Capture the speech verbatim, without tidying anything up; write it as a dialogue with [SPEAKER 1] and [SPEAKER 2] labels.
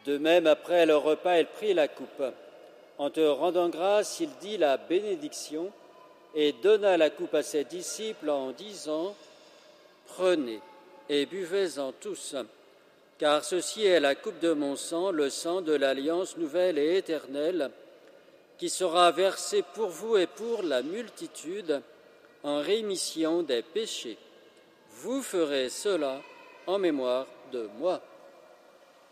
[SPEAKER 1] De même, après le repas, il prit la coupe. En te rendant grâce, il dit la bénédiction et donna la coupe à ses disciples en disant « Prenez et buvez-en tous, car ceci est la coupe de mon sang, le sang de l'alliance nouvelle et éternelle, qui sera versé pour vous et pour la multitude en rémission des péchés. Vous ferez cela en mémoire de moi. »